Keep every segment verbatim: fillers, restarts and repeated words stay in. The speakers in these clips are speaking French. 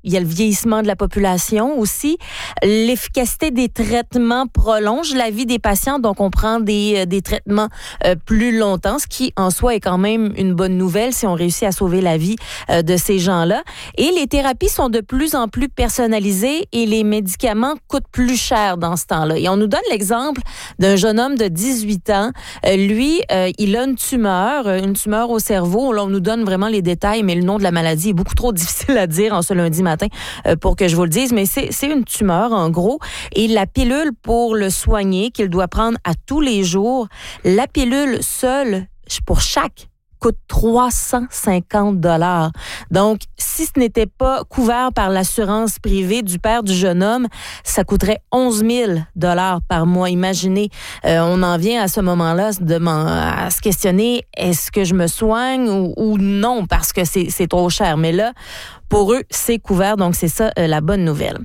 il y a le vieillissement de la population aussi. L'efficacité des traitements prolonge la vie des patients, donc on prend des, des traitements euh, plus longtemps, ce qui en soi est quand même une bonne nouvelle si on réussit à sauver la vie euh, de ces gens-là. Et les thérapies sont de plus en plus personnalisées et les médicaments coûtent plus cher dans ce temps-là. Et on nous donne l'exemple d'un jeune homme de dix-huit ans. Euh, lui, euh, il a une tumeur, une tumeur au cerveau. Là, on nous donne vraiment les détails, mais le nom de la maladie est beaucoup trop difficile à dire en ce lundi matin euh, pour que je vous le dise. Mais c'est, c'est une tumeur, en gros. Et la pilule pour le soigner, qu'il doit prendre à tous les jours, la pilule seule, pour chaque coûte trois cent cinquante dollars. Donc, si ce n'était pas couvert par l'assurance privée du père du jeune homme, ça coûterait onze mille dollars par mois. Imaginez, euh, on en vient à ce moment-là de à se questionner, est-ce que je me soigne ou, ou non, parce que c'est, c'est trop cher. Mais là, pour eux, c'est couvert, donc c'est ça euh, la bonne nouvelle.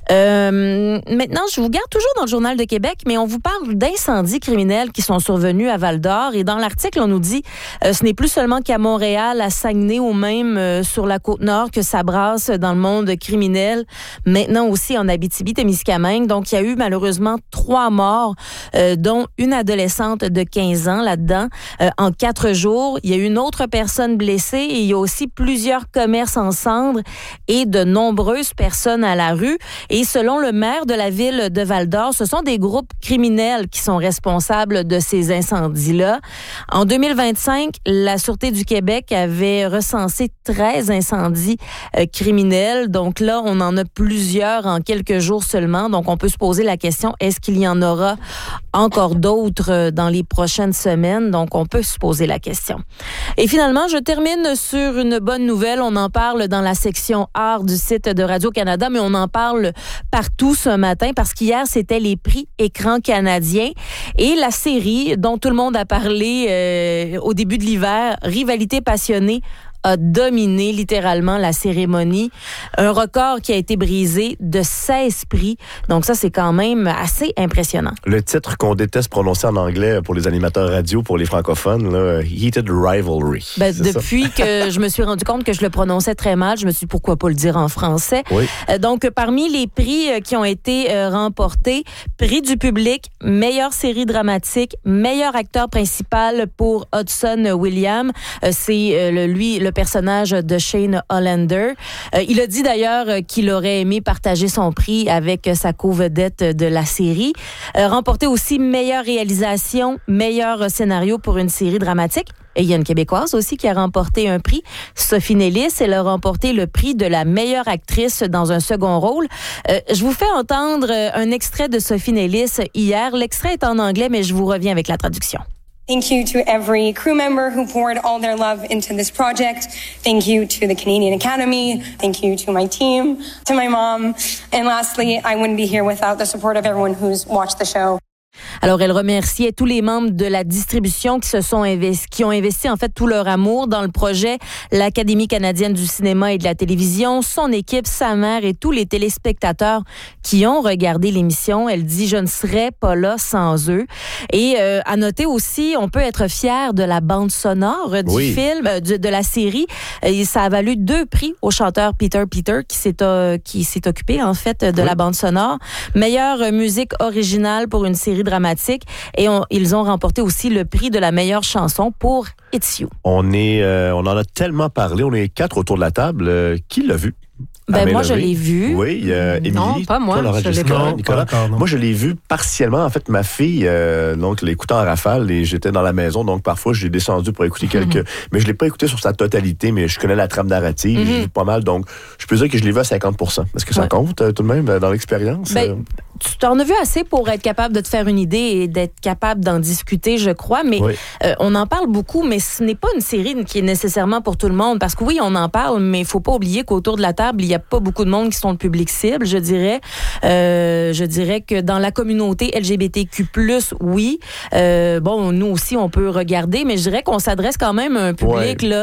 Euh, maintenant, je vous garde toujours dans le Journal de Québec, mais on vous parle d'incendies criminels qui sont survenus à Val-d'Or. Et dans l'article, on nous dit euh, ce n'est plus seulement qu'à Montréal, à Saguenay ou même euh, sur la Côte-Nord que ça brasse dans le monde criminel. Maintenant aussi en Abitibi-Témiscamingue. Donc, il y a eu malheureusement trois morts, euh, dont une adolescente de quinze ans là-dedans. Euh, en quatre jours, il y a eu une autre personne blessée et il y a aussi plusieurs commerces en cendres et de nombreuses personnes à la rue. Et selon le maire de la ville de Val-d'Or, ce sont des groupes criminels qui sont responsables de ces incendies-là. En deux mille vingt-cinq, la Sûreté du Québec avait recensé treize incendies euh, criminels. Donc là, on en a plusieurs en quelques jours seulement. Donc on peut se poser la question, est-ce qu'il y en aura encore d'autres dans les prochaines semaines? Donc on peut se poser la question. Et finalement, je termine sur une bonne nouvelle. On en parle dans la section art du site de Radio-Canada, mais on en parle partout ce matin parce qu'hier, c'était les prix Écran canadien et la série dont tout le monde a parlé euh, au début de l'hiver, Rivalité passionnée, a dominé littéralement la cérémonie. Un record qui a été brisé de seize prix. Donc ça, c'est quand même assez impressionnant. Le titre qu'on déteste prononcer en anglais pour les animateurs radio, pour les francophones, là, Heated Rivalry. Ben, depuis ça? que je me suis rendu compte que je le prononçais très mal, je me suis dit pourquoi pas le dire en français. Oui. Euh, donc, parmi les prix euh, qui ont été euh, remportés, prix du public, meilleure série dramatique, meilleur acteur principal pour Hudson Williams. Euh, c'est euh, le, lui, le personnage de Shane Hollander. Euh, il a dit d'ailleurs qu'il aurait aimé partager son prix avec sa co-vedette de la série. Euh, remporté aussi meilleure réalisation, meilleur scénario pour une série dramatique. Et il y a une Québécoise aussi qui a remporté un prix, Sophie Nellis. Elle a remporté le prix de la meilleure actrice dans un second rôle. Euh, je vous fais entendre un extrait de Sophie Nellis hier. L'extrait est en anglais, mais je vous reviens avec la traduction. Thank you to every crew member who poured all their love into this project. Thank you to the Canadian Academy. Thank you to my team, to my mom. And lastly, I wouldn't be here without the support of everyone who's watched the show. Alors, elle remerciait tous les membres de la distribution qui se sont investis, qui ont investi en fait tout leur amour dans le projet, l'Académie canadienne du cinéma et de la télévision, son équipe, sa mère et tous les téléspectateurs qui ont regardé l'émission. Elle dit, je ne serais pas là sans eux. Et euh, à noter aussi, on peut être fier de la bande sonore du oui. film, euh, de, de la série. Et ça a valu deux prix au chanteur Peter Peter qui s'est, euh, qui s'est occupé en fait de oui. la bande sonore. Meilleure musique originale pour une série dramatique et on, ils ont remporté aussi le prix de la meilleure chanson pour It's You. On est, euh, on en a tellement parlé, on est quatre autour de la table. Euh, qui l'a vu? Ben moi, je l'ai vu. Oui, euh, Émilie. Non, pas moi. Toi, je l'ai pas. Nicolas. Encore, moi, je l'ai vu partiellement. En fait, ma fille, euh, donc, l'écoutait en rafale et j'étais dans la maison. Donc, parfois, j'ai descendu pour écouter quelques... Mm-hmm. Mais je l'ai pas écouté sur sa totalité, mais je connais la trame narrative. Mm-hmm. J'ai vu pas mal. Donc, je peux dire que je l'ai vu à cinquante pour cent. Est-ce que ça ouais. compte euh, tout de même dans l'expérience? Ben, euh... tu t'en as vu assez pour être capable de te faire une idée et d'être capable d'en discuter, je crois. Mais oui. euh, on en parle beaucoup, mais ce n'est pas une série qui est nécessairement pour tout le monde. Parce que oui, on en parle, mais il faut pas oublier qu'autour de la table, il y a pas beaucoup de monde qui sont le public cible, je dirais. Euh, je dirais que dans la communauté L G B T Q plus, oui. Euh, bon, nous aussi, on peut regarder, mais je dirais qu'on s'adresse quand même à un public ouais. là,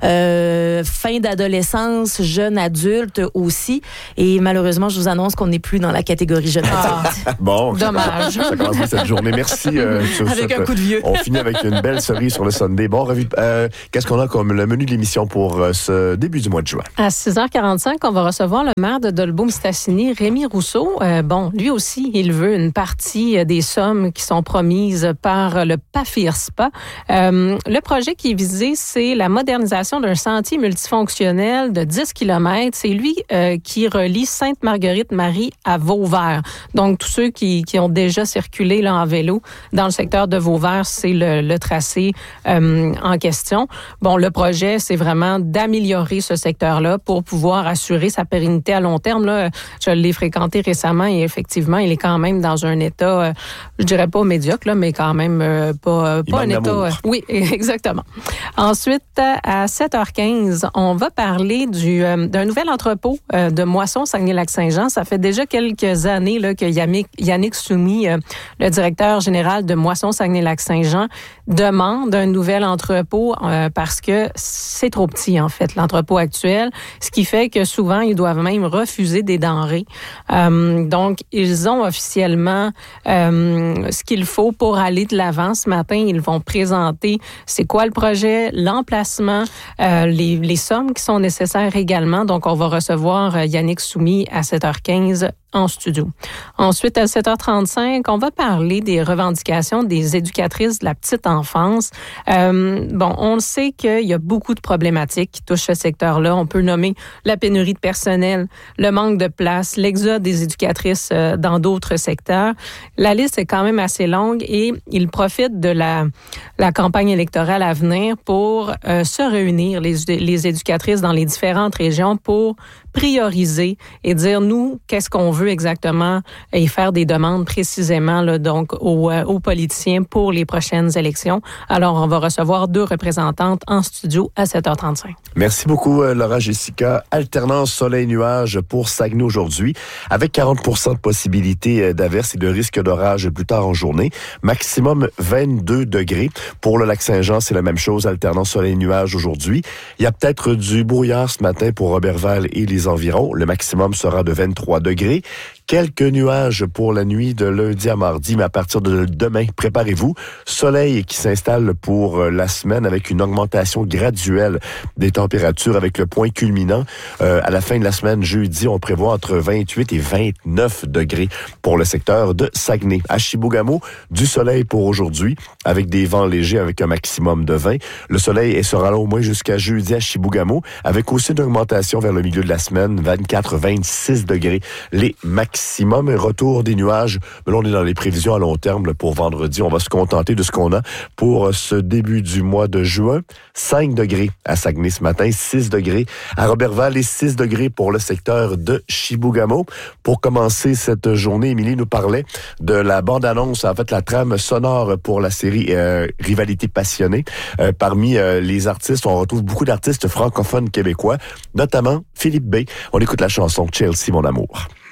euh, fin d'adolescence, jeune adulte aussi. Et malheureusement, je vous annonce qu'on n'est plus dans la catégorie jeune adulte. Ah. Bon, dommage. Ça commence bien cette journée. Merci. Euh, sur avec cette, un coup de vieux. On finit avec une belle cerise sur le Sunday. Bon, revue. Euh, qu'est-ce qu'on a comme le menu de l'émission pour euh, ce début du mois de juin? À six heures quarante-cinq, on va va recevoir le maire de Dolbeau-Mistassini, Rémi Rousseau. Euh, bon, lui aussi, il veut une partie des sommes qui sont promises par le PAFIRSPA. Euh, le projet qui est visé, c'est la modernisation d'un sentier multifonctionnel de dix kilomètres. C'est lui euh, qui relie Sainte-Marguerite-Marie à Vauvert. Donc, tous ceux qui, qui ont déjà circulé là, en vélo dans le secteur de Vauvert, c'est le, le tracé euh, en question. Bon, le projet, c'est vraiment d'améliorer ce secteur-là pour pouvoir assurer sa pérennité à long terme. Là, je l'ai fréquenté récemment et effectivement, il est quand même dans un état, euh, je dirais pas médiocre, là, mais quand même euh, pas, pas un état... Euh, oui, exactement. Ensuite, à sept heures quinze, on va parler du, euh, d'un nouvel entrepôt euh, de moisson Saguenay-Lac-Saint-Jean. Ça fait déjà quelques années là, que Yannick, Yannick Soumy, euh, le directeur général de moisson Saguenay-Lac-Saint-Jean, demande un nouvel entrepôt euh, parce que c'est trop petit, en fait, l'entrepôt actuel, ce qui fait que souvent, ils doivent même refuser des denrées. Euh, donc, ils ont officiellement euh, ce qu'il faut pour aller de l'avant. Ce matin, ils vont présenter c'est quoi le projet, l'emplacement, euh, les, les sommes qui sont nécessaires également. Donc, on va recevoir Yannick Soumy à sept heures quinze en studio. Ensuite, à sept heures trente-cinq, on va parler des revendications des éducatrices de la petite enfance. Euh, bon, on le sait qu'il y a beaucoup de problématiques qui touchent ce secteur-là. On peut nommer la pénurie de personnel, le manque de place, l'exode des éducatrices euh, dans d'autres secteurs. La liste est quand même assez longue et ils profitent de la, la campagne électorale à venir pour euh, se réunir, les, les éducatrices dans les différentes régions pour prioriser et dire, nous, qu'est-ce qu'on veut exactement et faire des demandes précisément là, donc aux, euh, aux politiciens pour les prochaines élections. Alors, on va recevoir deux représentantes en studio à sept heures trente-cinq. Merci beaucoup, Laura Jessica. Alternance soleil-nuage pour Saguenay aujourd'hui, avec quarante pour cent de possibilité d'averse et de risque d'orage plus tard en journée. Maximum vingt-deux degrés. Pour le Lac-Saint-Jean, c'est la même chose, alternance soleil-nuage aujourd'hui. Il y a peut-être du brouillard ce matin pour Roberval et les environs. Le maximum sera de vingt-trois degrés. Quelques nuages pour la nuit de lundi à mardi, mais à partir de demain, préparez-vous. Soleil qui s'installe pour la semaine avec une augmentation graduelle des températures avec le point culminant. Euh, à la fin de la semaine, jeudi, on prévoit entre vingt-huit et vingt-neuf degrés pour le secteur de Saguenay. À Chibougamau, du soleil pour aujourd'hui avec des vents légers avec un maximum de vingt. Le soleil sera là au moins jusqu'à jeudi à Chibougamau avec aussi une augmentation vers le milieu de la semaine, vingt-quatre à vingt-six degrés. Les maximum retour des nuages. Mais là, on est dans les prévisions à long terme là, pour vendredi. On va se contenter de ce qu'on a pour ce début du mois de juin. cinq degrés à Saguenay ce matin, six degrés à Roberval et six degrés pour le secteur de Chibougamau. Pour commencer cette journée, Émilie nous parlait de la bande-annonce, en fait, la trame sonore pour la série euh, Rivalité passionnée. Euh, parmi euh, les artistes, on retrouve beaucoup d'artistes francophones québécois, notamment Philippe Bey. On écoute la chanson Chelsea, mon amour.